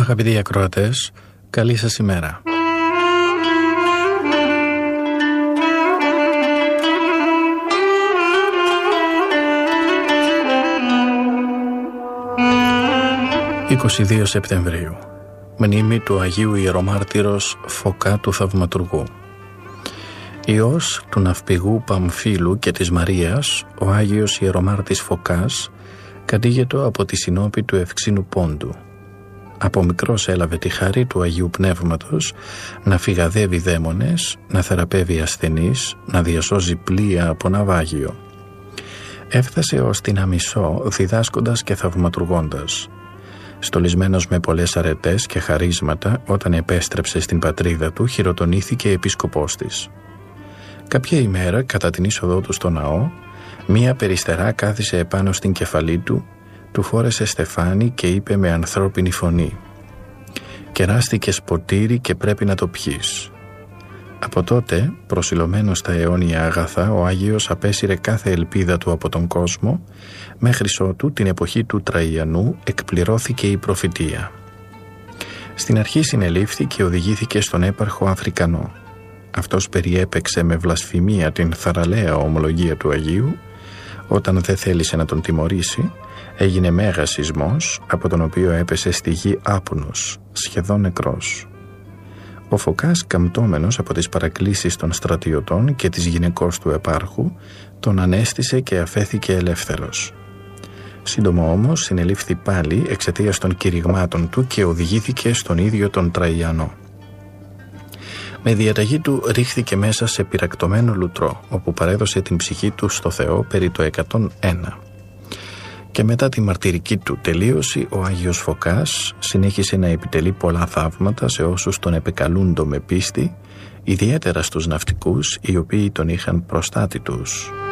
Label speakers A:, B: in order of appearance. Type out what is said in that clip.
A: Αγαπητοί ακροατές, καλή σας ημέρα. «22 Σεπτεμβρίου, μνήμη του Αγίου Ιερομάρτυρος Φωκά του Θαυματουργού. Υιός του ναυπηγού Παμφύλου και της Μαρίας, ο Άγιος Ιερομάρτης Φωκάς, κατήγετο από τη συνόπη του Ευξήνου Πόντου. Από μικρός έλαβε τη χάρη του Αγίου Πνεύματος να φυγαδεύει δαίμονες, να θεραπεύει ασθενείς, να διασώζει πλοία από ναυάγιο. Έφτασε ως την Αμισό διδάσκοντας και θαυματουργώντας. Στολισμένος με πολλές αρετές και χαρίσματα, όταν επέστρεψε στην πατρίδα του, χειροτονήθηκε επίσκοπός της. Κάποια ημέρα, κατά την είσοδό του στο ναό, μία περιστερά κάθισε επάνω στην κεφαλή του, του φόρεσε στεφάνι και είπε με ανθρώπινη φωνή: «Κεράστηκες ποτήρι και πρέπει να το πιείς». Από τότε, προσιλωμένος στα αιώνια αγαθά, ο Άγιος απέσυρε κάθε ελπίδα του από τον κόσμο, μέχρι ότου την εποχή του Τραϊανού εκπληρώθηκε η προφητεία. Στην αρχή συνελήφθη και οδηγήθηκε στον έπαρχο Αφρικανό. Αυτός περιέπαιξε με βλασφημία την θαραλέα ομολογία του Αγίου. Όταν δεν θέλησε να τον τιμωρήσει, έγινε μέγας σεισμός, από τον οποίο έπεσε στη γη άπνος, σχεδόν νεκρός. Ο Φωκάς, καμπτώμενος από τις παρακλήσεις των στρατιωτών και της γυναικός του επάρχου, τον ανέστησε και αφέθηκε ελεύθερος. Σύντομα όμως συνελήφθη πάλι εξαιτίας των κηρυγμάτων του και οδηγήθηκε στον ίδιο τον Τραϊανό. Με διαταγή του ρίχθηκε μέσα σε πυρακτωμένο λουτρό, όπου παρέδωσε την ψυχή του στο Θεό περί το 101. Και μετά τη μαρτυρική του τελείωση, ο Άγιος Φωκάς συνέχισε να επιτελεί πολλά θαύματα σε όσους τον επεκαλούντο με πίστη, ιδιαίτερα στους ναυτικούς, οι οποίοι τον είχαν προστάτη τους.